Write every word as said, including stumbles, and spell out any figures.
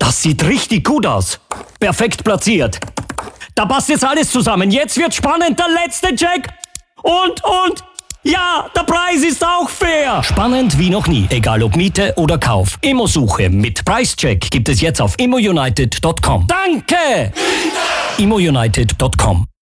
Das sieht richtig gut aus. Perfekt platziert. Da passt jetzt alles zusammen. Jetzt wird spannend. Der letzte Check. Und, und... Ja, der Preis ist auch fair. Spannend wie noch nie. Egal ob Miete oder Kauf. Immosuche mit Preischeck gibt es jetzt auf immo united punkt com. Danke! immo united punkt com